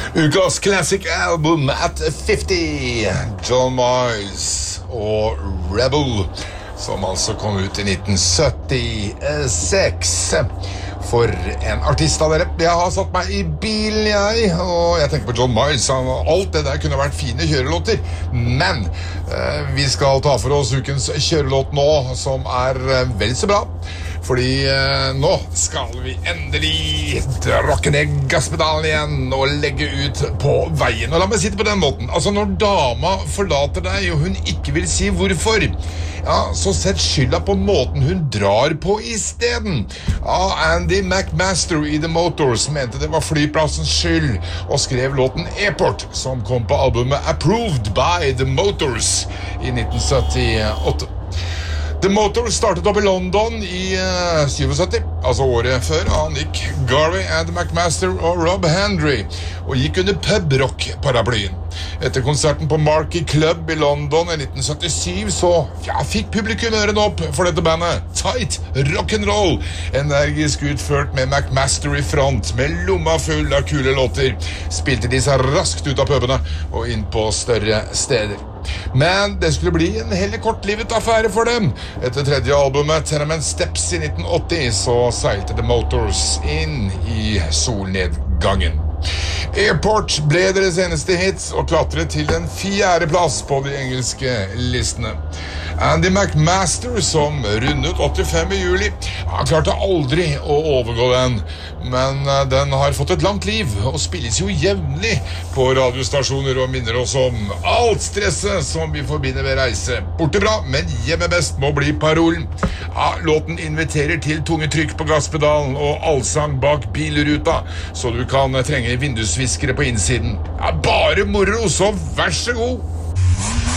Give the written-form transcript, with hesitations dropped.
Ukas Classic Album at 50, John Miles og Rebel, som altså kom ut i 1976. For en artist av dere. Jeg har satt meg i bilen, og jeg tenker på John Miles. Alt det der kunne vært fine kjørelåter, men vi skal ta for oss ukens kjørelåt nå, som vel så bra. Fordi nå skal vi endelig drakke ned gasspedalen igjen og legge ut på veien. Og la meg si det på den måten. Altså, når dama forlater deg, og hun ikke vil si hvorfor, så sett skylda på måten hun drar på i stedet. Andy McMaster i The Motors mente det var flyplassens skyld, og skrev låten Airport, som kom på albumet Approved by The Motors i 1978. The Motors startet opp i London i 77, altså året før, av Nick Garvey, Andy McMaster og Rob Hendry, og gikk under pub-rock-paraplyen. Etter konserten på Marquee Club i London i 1977, så fikk publikum ørene opp for dette bandet. Tight rock'n'roll, energisk utført med McMaster i front, med lomma full av kule låter, spilte de seg raskt ut av pubene og inn på større steder. Men det skulle bli en heller kortlivet affære for dem. Etter tredje albumet, Tenement Steps i 1980, så seilte The Motors inn i solnedgangen. Airport ble deres eneste hits og klatret til en 4. plass på de engelske listene. Andy McMaster, som rundet 85 i juli, klarte aldri å overgå den, men den har fått et langt liv og spilles jo jevnlig på radiostasjoner og minner oss om alt stresset som vi forbinder ved reise. Borte bra, men hjemme best må bli parolen. Låten inviterer til tunge trykk på gasspedalen og allsang bak bilruta, så du kan trenge vindusviskere på innsiden. Bare moro, så vær så god!